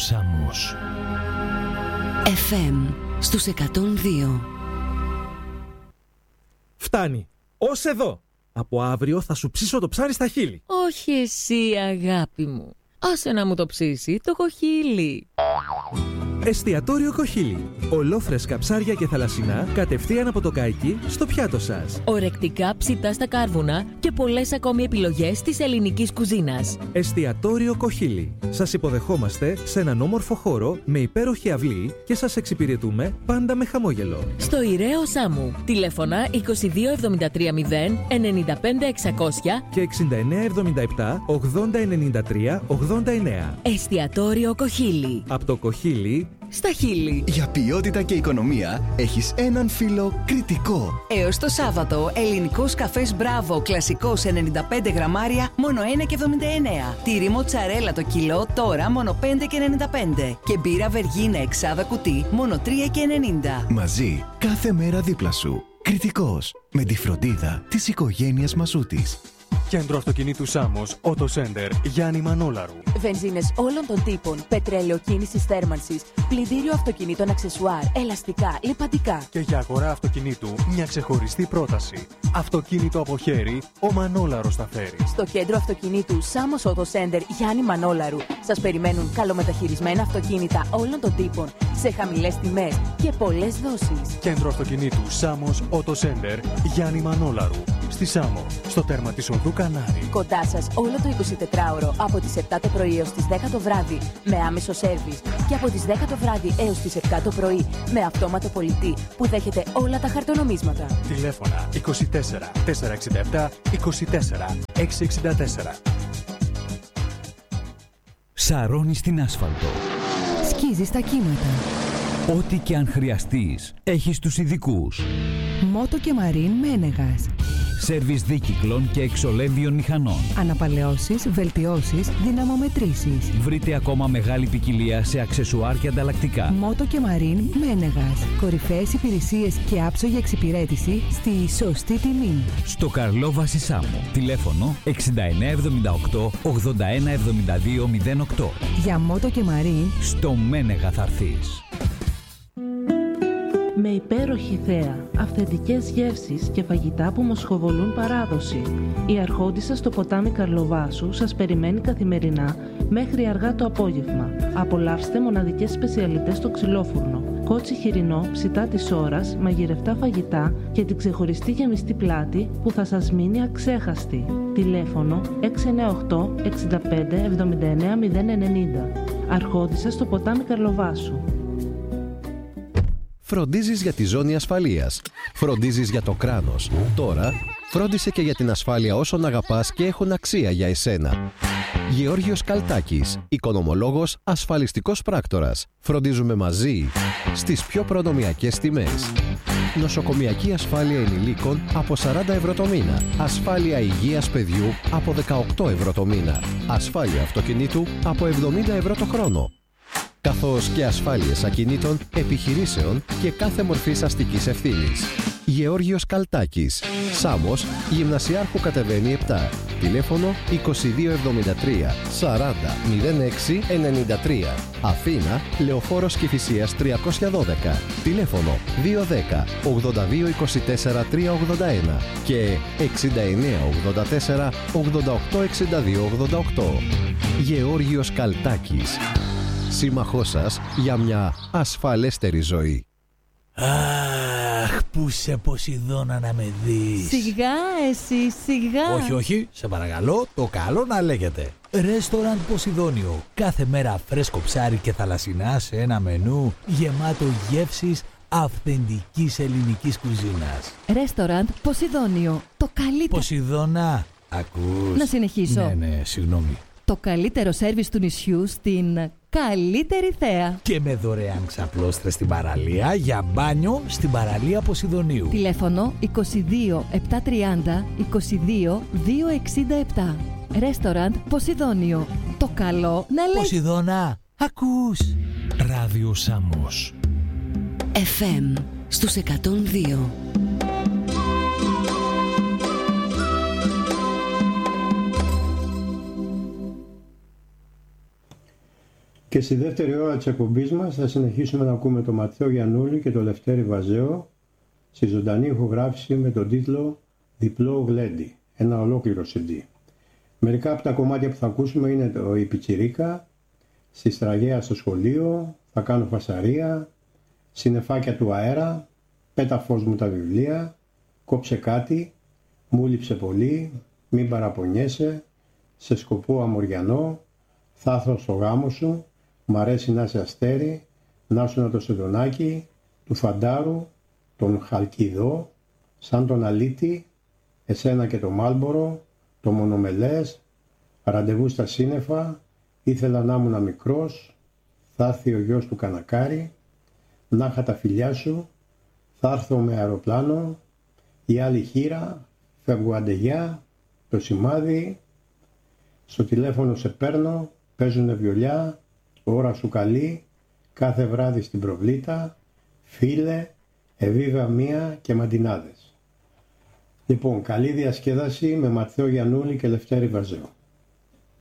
Σάμος. FM στους 102. Φτάνει. Ως εδώ. Από αύριο θα σου ψήσω το ψάρι στα χείλη. Όχι εσύ, αγάπη μου. Άσε να μου το ψήσει το κοχύλι. Εστιατόριο Κοχύλι. Ολόφρεσκα ψάρια και θαλασσινά κατευθείαν από το καϊκί στο πιάτο σας. Ορεκτικά ψητά στα κάρβουνα και πολλές ακόμη επιλογές της ελληνικής κουζίνας. Εστιατόριο Κοχύλι. Σας υποδεχόμαστε σε έναν όμορφο χώρο με υπέροχη αυλή και σας εξυπηρετούμε πάντα με χαμόγελο. Στο Ηραίο Σάμου. Τηλέφωνα 22 73 0 95 600 και 69 77 80 93 89. Εστιατόριο Κοχύλι. Από το Κοχύλι στα χείλη. Για ποιότητα και οικονομία έχεις έναν φίλο Κρητικό. Έως το Σάββατο, ελληνικός καφές Μπράβο, κλασικός 95 γραμμάρια, μόνο 1,79. Τυρί μοτσαρέλα το κιλό, τώρα μόνο 5,95. Και μπύρα Βεργίνα εξάδα κουτί, μόνο 3,90. Μαζί, κάθε μέρα δίπλα σου. Κρητικός, με τη φροντίδα της οικογένειας Μαζούτης. Κέντρο αυτοκινήτου Σάμος, Auto Center, Γιάννη Μανόλαρου. Βενζίνες όλων των τύπων, πετρέλαιο κίνησης θέρμανσης, πλυντήριο αυτοκινήτων αξεσουάρ, ελαστικά, λιπαντικά. Και για αγορά αυτοκινήτου, μια ξεχωριστή πρόταση. Αυτοκίνητο από χέρι, ο Μανόλαρος τα φέρει. Στο κέντρο αυτοκινήτου Σάμος Auto Center, Γιάννη Μανόλαρου, σας περιμένουν καλομεταχειρισμένα αυτοκίνητα όλων των τύπων, σε χαμηλές τιμές και πολλές δόσεις. Κέντρο αυτοκινήτου Σάμος Auto Center, Γιάννη Μανόλαρου. Στη Σάμο, στο τέρμα της οδού Κανάρη. Κοντά σας όλο το 24ωρο από τις 7 το πρωί έως τις 10 το βράδυ με άμεσο σέρβις και από τις 10 το βράδυ έως τις 7 το πρωί με αυτόματο πολιτή που δέχεται όλα τα χαρτονομίσματα. Τηλέφωνα 24 467 24 664. Σαρώνει στην άσφαλτο. Σκίζεις τα κύματα. Ό,τι και αν χρειαστείς, έχεις τους ειδικούς. Μότο και Μαρίν Μένεγας. Σέρβις δίκυκλων και εξολέμβιων μηχανών. Αναπαλαιώσεις, βελτιώσεις, δυναμομετρήσεις. Βρείτε ακόμα μεγάλη ποικιλία σε αξεσουάρ και ανταλλακτικά. Μότο και Μαρίν Μένεγας. Κορυφαίες υπηρεσίες και άψογη εξυπηρέτηση στη σωστή τιμή. Στο Καρλόβαση Σάμο. Τηλέφωνο 6978 81 72 08. Για Μότο και Μαρίν στο Μένεγα θα έρθεις. Με υπέροχη θέα, αυθεντικές γεύσεις και φαγητά που μοσχοβολούν παράδοση. Η Αρχόντισσα στο ποτάμι Καρλοβάσου σας περιμένει καθημερινά μέχρι αργά το απόγευμα. Απολαύστε μοναδικές σπεσιαλιτές στο ξυλόφουρνο, κότσι χοιρινό, ψητά της ώρας, μαγειρευτά φαγητά και την ξεχωριστή γεμιστή πλάτη που θα σας μείνει αξέχαστη. Τηλέφωνο 698 65 79 090. Αρχόντισσα στο ποτάμι Καρλοβάσου. Φροντίζεις για τη ζώνη ασφαλείας. Φροντίζεις για το κράνος. Τώρα, φρόντισε και για την ασφάλεια όσων αγαπάς και έχουν αξία για εσένα. Γεώργιος Καλτάκης, οικονομολόγος, ασφαλιστικός πράκτορας. Φροντίζουμε μαζί στις πιο προνομιακές τιμές. Νοσοκομιακή ασφάλεια ενηλίκων από 40 ευρώ το μήνα. Ασφάλεια υγείας παιδιού από 18 ευρώ το μήνα. Ασφάλεια αυτοκινήτου από 70 ευρώ το χρόνο. Καθώς και ασφάλειες ακινήτων, επιχειρήσεων και κάθε μορφής αστικής ευθύνης. Γεώργιος Καλτάκης, Σάμος, Γυμνασιάρχου κατεβαίνει 7. Τηλέφωνο 2273 40 06 93. Αθήνα, Λεωφόρος Κηφισίας 312. Τηλέφωνο 210 82 24 381 και 69 84 88 62 88. Γεώργιος Καλτάκης, σύμμαχός σας για μια ασφαλέστερη ζωή. Αχ, πού σε Ποσειδώνα να με δεις. Σιγά εσύ, σιγά. Όχι, όχι, σε παρακαλώ, το καλό να λέγεται. Ρέστοραντ Ποσειδώνιο. Κάθε μέρα φρέσκο ψάρι και θαλασσινά σε ένα μενού γεμάτο γεύσεις αυθεντικής ελληνικής κουζίνας. Ρέστοραντ Ποσειδώνιο. Το καλύτερο. Ποσειδώνα, ακούς. Να συνεχίσω. Ναι, συγγνώμη. Το καλύτερο σέρβις του νησιού στην καλύτερη θέα. Και με δωρεάν ξαπλώστρες στην παραλία για μπάνιο στην παραλία Ποσειδωνίου. Τηλέφωνο 22 730 22 267. Ρέστοραντ Ποσειδώνιο. Το καλό να λέει. Ποσειδώνα, ακούς. Ράδιο Σάμος. FM στους 102. Και στη δεύτερη ώρα της εκπομπής μας θα συνεχίσουμε να ακούμε τον Ματθαίο Γιαννούλη και τον Λευτέρη Βαζέο στη ζωντανή ηχογράφηση με τον τίτλο «Διπλό Γλέντι», ένα ολόκληρο CD. Μερικά από τα κομμάτια που θα ακούσουμε είναι η Πιτσιρίκα, στη Στραγέα στο σχολείο, θα κάνω φασαρία, συννεφάκια του αέρα, πέτα φως μου τα βιβλία, κόψε κάτι, μου λείψε πολύ, μην παραπονιέσαι, σε σκοπό αμοριανό, θα έρθω στο γάμο σου, μ' αρέσει να είσαι αστέρι, να έρθω το σεντονάκι, του φαντάρου, τον χαλκιδό, σαν τον αλήτη, εσένα και το μάλμπορο, το μονομελές, ραντεβού στα σύννεφα, ήθελα να ήμουν μικρός, θα έρθει ο γιος του Κανακάρη, να είχα τα φιλιά σου, θα έρθω με αεροπλάνο, η άλλη χείρα, φεύγω αντεγιά, το σημάδι, στο τηλέφωνο σε παίρνω, παίζουνε βιολιά, ώρα σου καλή, κάθε βράδυ στην προβλήτα, φίλε, εβίβα μία και μαντινάδες. Λοιπόν, καλή διασκέδαση με Ματθαίο Γιαννούλη και Λευτέρη Βαζέο.